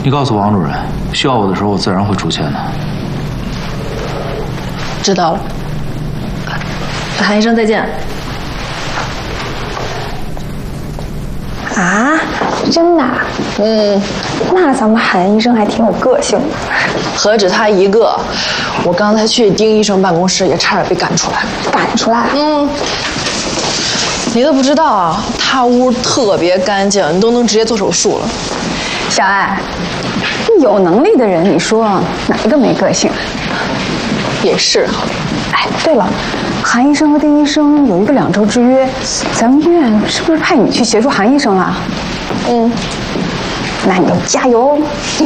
你告诉王主任，需要我的时候我自然会出现的。 知道了。韩医生，再见。 啊，真的？那咱们韩医生还挺有个性的。 何止他一个，我刚才去丁医生办公室也差点被赶出来。 赶出来？ 你都不知道啊，他屋特别干净，你都能直接做手术了。 小艾，有能力的人，你说哪一个没个性？ 也是。 哎，对了，韩医生和丁医生有一个2周之约，咱们医院是不是派你去协助韩医生了？那你就加油。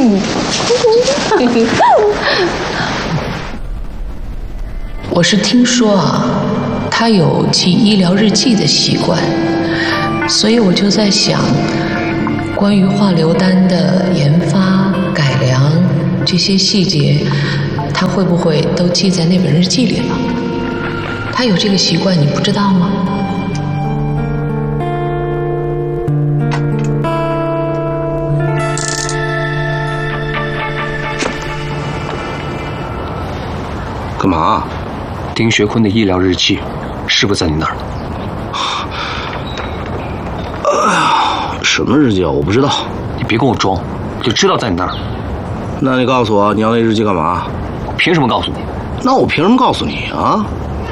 我是听说啊，他有记医疗日记的习惯，所以我就在想，关于化疗丹的研发、改良这些细节，他会不会都记在那本日记里了？他有这个习惯，你不知道吗？ 干嘛？ 丁学坤的医疗日记是不是在你那儿？ 什么日记啊？我不知道。 你别跟我装，我就知道在你那儿。 那你告诉我，你要那日记干嘛？ 我凭什么告诉你？ 那我凭什么告诉你啊？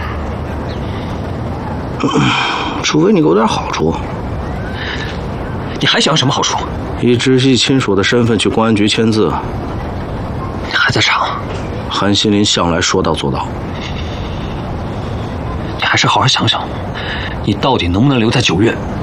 除非你给我点好处。 你还想要什么好处？ 以直系亲属的身份去公安局签字。 你还在吵？ 韩新林向来说到做到。 你还是好好想想，你到底能不能留在9月？